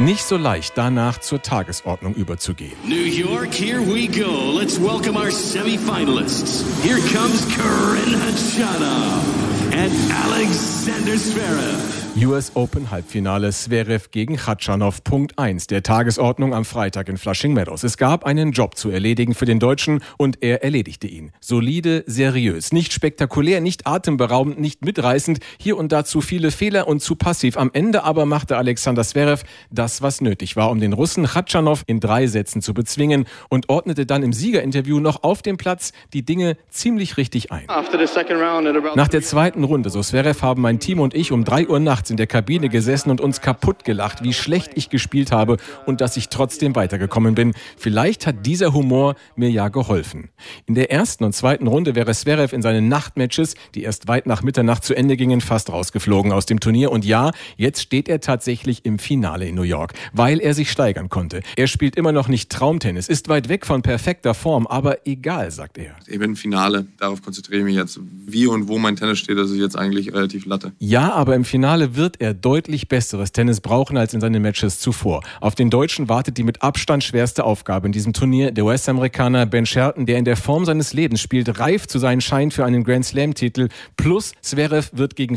Nicht so leicht, danach zur Tagesordnung überzugehen. New York, here we go. Let's welcome our semi-finalists. Here comes Karen Khachanov and Alexander Zverev. US Open Halbfinale Zverev gegen Khachanov. Punkt 1 der Tagesordnung am Freitag in Flushing Meadows. Es gab einen Job zu erledigen für den Deutschen und er erledigte ihn. Solide, seriös, nicht spektakulär, nicht atemberaubend, nicht mitreißend, hier und da zu viele Fehler und zu passiv. Am Ende aber machte Alexander Zverev das, was nötig war, um den Russen Khachanov in 3 Sätzen zu bezwingen und ordnete dann im Siegerinterview noch auf dem Platz die Dinge ziemlich richtig ein. Nach der zweiten Runde, so Zverev, haben mein Team und ich um 3 Uhr nachts in der Kabine gesessen und uns kaputt gelacht, wie schlecht ich gespielt habe und dass ich trotzdem weitergekommen bin. Vielleicht hat dieser Humor mir ja geholfen. In der ersten und zweiten Runde wäre Zverev in seinen Nachtmatches, die erst weit nach Mitternacht zu Ende gingen, fast rausgeflogen aus dem Turnier. Und ja, jetzt steht er tatsächlich im Finale in New York, weil er sich steigern konnte. Er spielt immer noch nicht Traumtennis, ist weit weg von perfekter Form, aber egal, sagt er. Ich bin im Finale, darauf konzentriere ich mich jetzt. Wie und wo mein Tennis steht, das ist jetzt eigentlich relativ Latte. Ja, aber im Finale wird er deutlich besseres Tennis brauchen als in seinen Matches zuvor. Auf den Deutschen wartet die mit Abstand schwerste Aufgabe in diesem Turnier. Der US-Amerikaner Ben Shelton, der in der Form seines Lebens spielt, reif zu sein scheint für einen Grand-Slam-Titel. Plus Zverev wird gegen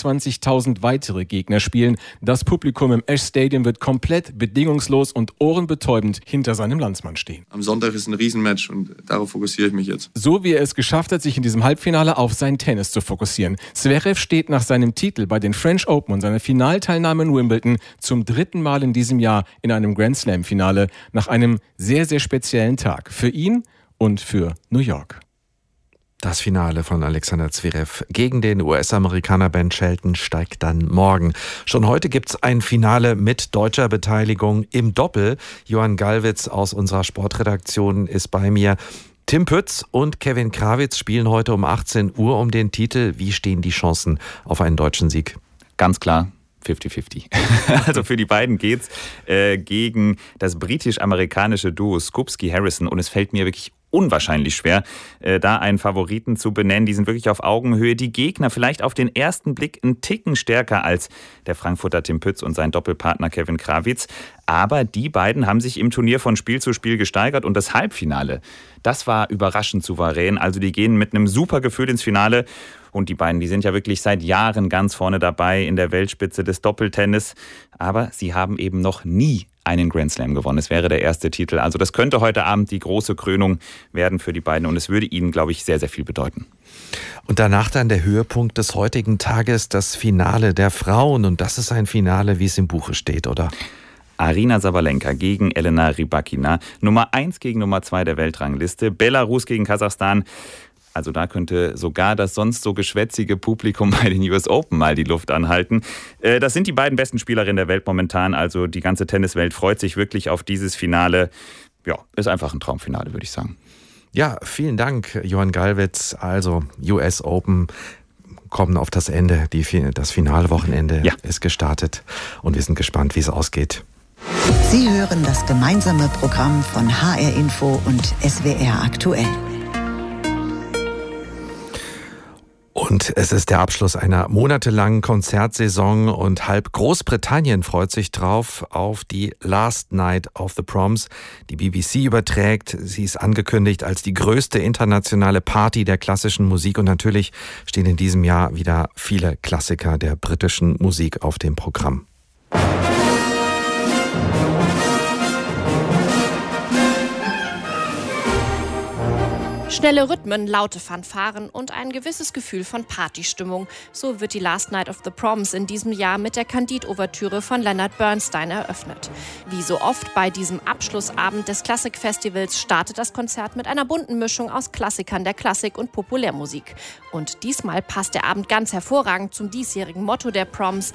24.000 weitere Gegner spielen. Das Publikum im Ash Stadium wird komplett bedingungslos und ohrenbetäubend hinter seinem Landsmann stehen. Am Sonntag ist ein Riesenmatch und darauf fokussiere ich mich jetzt. So wie er es geschafft hat, sich in diesem Halbfinale auf sein Tennis zu fokussieren. Zverev steht nach seinem Titel bei den French Open und seiner Finalteilnahme in Wimbledon zum 3. Mal in diesem Jahr in einem Grand-Slam-Finale nach einem sehr, sehr speziellen Tag. Für ihn und für New York. Das Finale von Alexander Zverev gegen den US-Amerikaner Ben Shelton steigt dann morgen. Schon heute gibt's ein Finale mit deutscher Beteiligung im Doppel. Johann Gallwitz aus unserer Sportredaktion ist bei mir. Tim Pütz und Kevin Krawitz spielen heute um 18 Uhr um den Titel. Wie stehen die Chancen auf einen deutschen Sieg? Ganz klar 50-50. Also für die beiden geht's gegen das britisch-amerikanische Duo Skupski-Harrison und es fällt mir wirklich unwahrscheinlich schwer, da einen Favoriten zu benennen. Die sind wirklich auf Augenhöhe. Die Gegner vielleicht auf den ersten Blick einen Ticken stärker als der Frankfurter Tim Pütz und sein Doppelpartner Kevin Krawitz. Aber die beiden haben sich im Turnier von Spiel zu Spiel gesteigert und das Halbfinale, das war überraschend souverän. Also die gehen mit einem super Gefühl ins Finale. Und die beiden, die sind ja wirklich seit Jahren ganz vorne dabei in der Weltspitze des Doppeltennis. Aber sie haben eben noch nie einen Grand Slam gewonnen. Es wäre der erste Titel. Also das könnte heute Abend die große Krönung werden für die beiden. Und es würde ihnen, glaube ich, sehr, sehr viel bedeuten. Und danach dann der Höhepunkt des heutigen Tages, das Finale der Frauen. Und das ist ein Finale, wie es im Buche steht, oder? Aryna Sabalenka gegen Elena Rybakina. Nummer 1 gegen Nummer 2 der Weltrangliste. Belarus gegen Kasachstan. Also da könnte sogar das sonst so geschwätzige Publikum bei den US Open mal die Luft anhalten. Das sind die beiden besten Spielerinnen der Welt momentan. Also die ganze Tenniswelt freut sich wirklich auf dieses Finale. Ja, ist einfach ein Traumfinale, würde ich sagen. Ja, vielen Dank, Johann Gallwitz. Also US Open kommen auf das Ende. Das Finalwochenende ist gestartet. Und wir sind gespannt, wie es ausgeht. Sie hören das gemeinsame Programm von HR Info und SWR Aktuell. Und es ist der Abschluss einer monatelangen Konzertsaison und halb Großbritannien freut sich drauf auf die Last Night of the Proms. Die BBC überträgt, sie ist angekündigt als die größte internationale Party der klassischen Musik und natürlich stehen in diesem Jahr wieder viele Klassiker der britischen Musik auf dem Programm. Schnelle Rhythmen, laute Fanfaren und ein gewisses Gefühl von Partystimmung. So wird die Last Night of the Proms in diesem Jahr mit der Candide-Ouvertüre von Leonard Bernstein eröffnet. Wie so oft bei diesem Abschlussabend des Klassikfestivals startet das Konzert mit einer bunten Mischung aus Klassikern der Klassik und Populärmusik. Und diesmal passt der Abend ganz hervorragend zum diesjährigen Motto der Proms: